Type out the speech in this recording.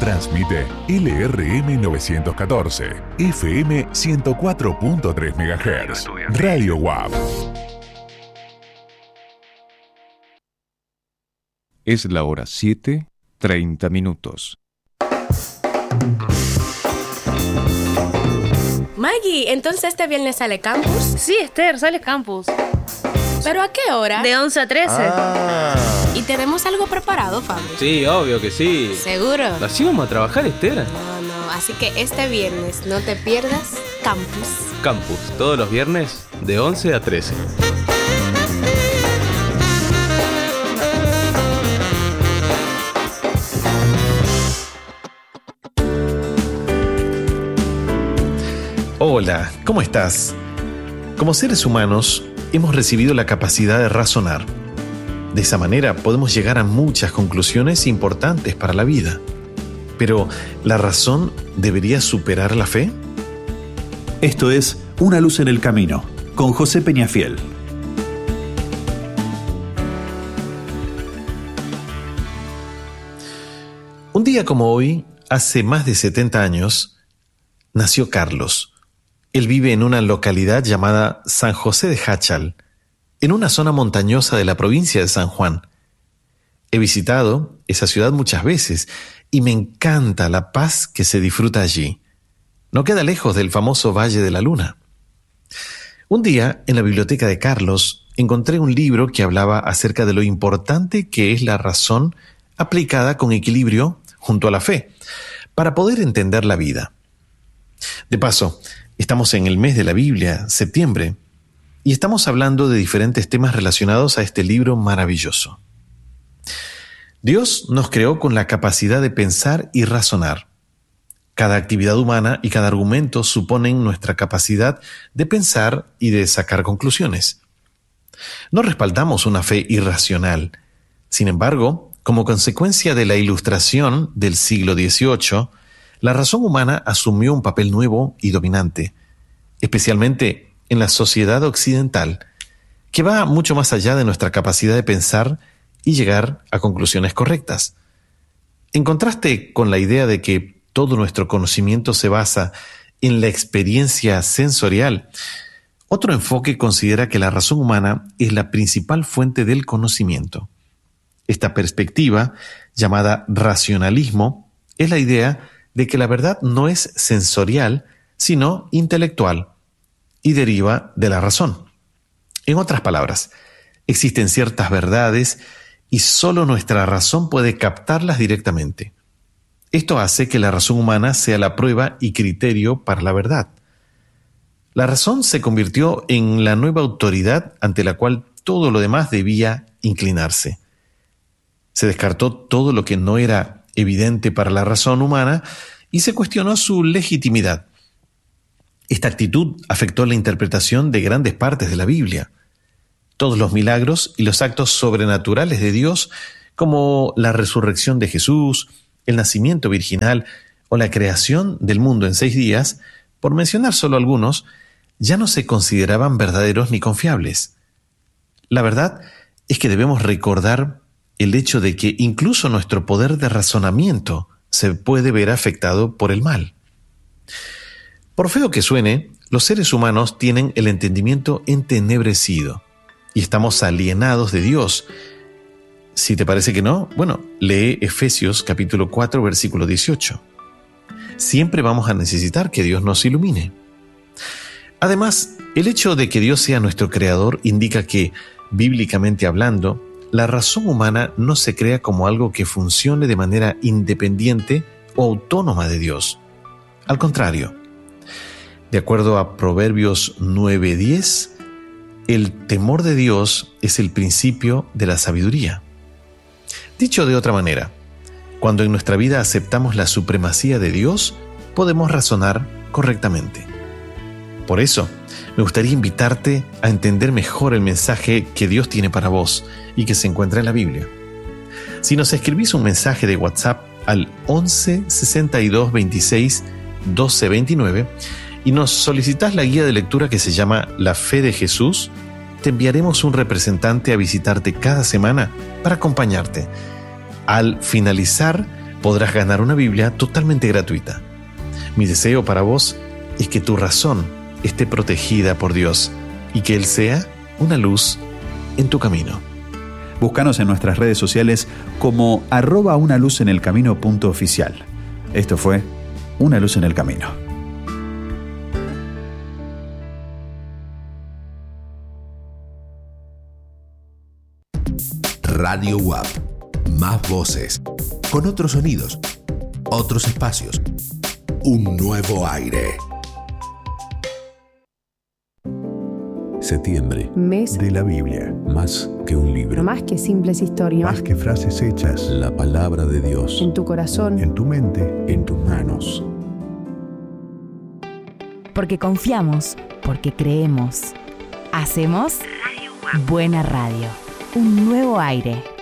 Transmite LRM 914, FM 104.3 MHz, Radio WAP. Es la hora 7:30. Maggie, ¿entonces este viernes sale Campus? Sí, Esther, sale Campus. ¿Pero a qué hora? De 11 a 13. ¿Y tenemos algo preparado, Fabio? Sí, obvio que sí. ¿Seguro? ¿Así vamos a trabajar, Esther? No, así que este viernes no te pierdas Campus. Campus, todos los viernes de 11 a 13. Hola, ¿cómo estás? Como seres humanos, hemos recibido la capacidad de razonar. De esa manera podemos llegar a muchas conclusiones importantes para la vida. Pero, ¿la razón debería superar la fe? Esto es Una luz en el camino, con José Peñafiel. Un día como hoy, hace más de 70 años, nació Carlos. Él vive en una localidad llamada San José de Jáchal, en una zona montañosa de la provincia de San Juan. He visitado esa ciudad muchas veces y me encanta la paz que se disfruta allí. No queda lejos del famoso Valle de la Luna. Un día, en la biblioteca de Carlos, encontré un libro que hablaba acerca de lo importante que es la razón aplicada con equilibrio junto a la fe, para poder entender la vida. De paso, estamos en el mes de la Biblia, septiembre, y estamos hablando de diferentes temas relacionados a este libro maravilloso. Dios nos creó con la capacidad de pensar y razonar. Cada actividad humana y cada argumento suponen nuestra capacidad de pensar y de sacar conclusiones. No respaldamos una fe irracional. Sin embargo, como consecuencia de la Ilustración del siglo XVIII, la razón humana asumió un papel nuevo y dominante, especialmente en la sociedad occidental, que va mucho más allá de nuestra capacidad de pensar y llegar a conclusiones correctas. En contraste con la idea de que todo nuestro conocimiento se basa en la experiencia sensorial, otro enfoque considera que la razón humana es la principal fuente del conocimiento. Esta perspectiva, llamada racionalismo, es la idea de que la verdad no es sensorial, sino intelectual, y deriva de la razón. En otras palabras, existen ciertas verdades y solo nuestra razón puede captarlas directamente. Esto hace que la razón humana sea la prueba y criterio para la verdad. La razón se convirtió en la nueva autoridad ante la cual todo lo demás debía inclinarse. Se descartó todo lo que no era evidente para la razón humana y se cuestionó su legitimidad. Esta actitud afectó la interpretación de grandes partes de la Biblia. Todos los milagros y los actos sobrenaturales de Dios, como la resurrección de Jesús, el nacimiento virginal o la creación del mundo en 6 días, por mencionar solo algunos, ya no se consideraban verdaderos ni confiables. La verdad es que debemos recordar el hecho de que incluso nuestro poder de razonamiento se puede ver afectado por el mal. Por feo que suene, los seres humanos tienen el entendimiento entenebrecido y estamos alienados de Dios. Si te parece que no, lee Efesios capítulo 4, versículo 18. Siempre vamos a necesitar que Dios nos ilumine. Además, el hecho de que Dios sea nuestro creador indica que, bíblicamente hablando, la razón humana no se crea como algo que funcione de manera independiente o autónoma de Dios. Al contrario, de acuerdo a Proverbios 9:10, el temor de Dios es el principio de la sabiduría. Dicho de otra manera, cuando en nuestra vida aceptamos la supremacía de Dios, podemos razonar correctamente. Por eso, me gustaría invitarte a entender mejor el mensaje que Dios tiene para vos y que se encuentra en la Biblia. Si nos escribís un mensaje de WhatsApp al 11 62 26 12 29 y nos solicitás la guía de lectura que se llama La Fe de Jesús, te enviaremos un representante a visitarte cada semana para acompañarte. Al finalizar, podrás ganar una Biblia totalmente gratuita. Mi deseo para vos es que tu razón esté protegida por Dios y que Él sea una luz en tu camino. Búscanos en nuestras redes sociales como @unaluzenelcamino.oficial. Esto fue Una Luz en el Camino. Radio WAP. Más voces, con otros sonidos, otros espacios, un nuevo aire. Septiembre. Mes de la Biblia. Más que un libro. No más que simples historias. Más que frases hechas. La palabra de Dios. En tu corazón. En tu mente. En tus manos. Porque confiamos. Porque creemos. Hacemos buena radio. Un nuevo aire.